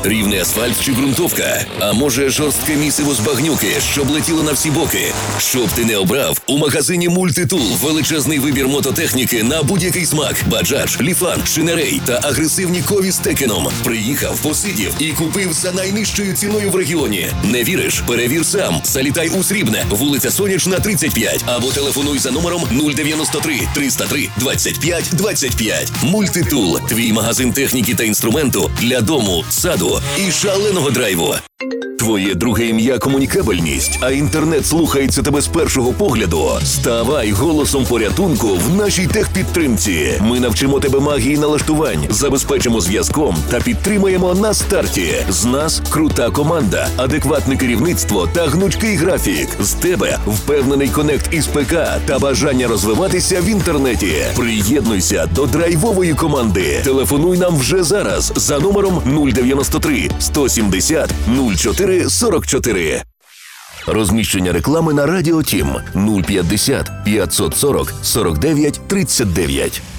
Рівний асфальт чи ґрунтовка? А може жорстке місиво з багнюки, щоб летіло на всі боки? Щоб ти не обрав, у магазині «Мультитул» величезний вибір мототехніки на будь-який смак. Баджадж, Ліфан, Шинерей та агресивні кові з Текеном. Приїхав, посидів і купив за найнижчою ціною в регіоні. Не віриш? Перевір сам. Залітай у Срібне, вулиця Сонячна, 35. Або телефонуй за номером 093 303 25 25. «Мультитул» – твій магазин техніки та інструменту для дому, саду і шаленого драйву. Твоє друге ім'я – комунікабельність, а інтернет слухається тебе з першого погляду. Ставай голосом порятунку в нашій техпідтримці. Ми навчимо тебе магії налаштувань, забезпечимо зв'язком та підтримаємо на старті. З нас крута команда, адекватне керівництво та гнучкий графік. З тебе впевнений конект із ПК та бажання розвиватися в інтернеті. Приєднуйся до драйвової команди. Телефонуй нам вже зараз за номером 093 170 04 44. Розміщення реклами на Радіо Тім 050 540 49 39.